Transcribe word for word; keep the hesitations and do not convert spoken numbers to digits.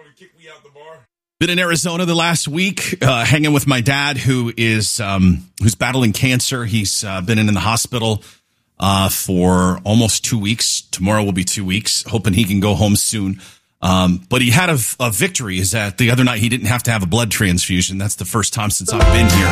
Been in Arizona the last week, uh, hanging with my dad, who is um, who's battling cancer. He's uh, been in the hospital uh, for almost two weeks. Tomorrow will be two weeks. Hoping he can go home soon. Um, but he had a, a victory. Is that the other night he didn't have to have a blood transfusion. That's the first time since I've been here.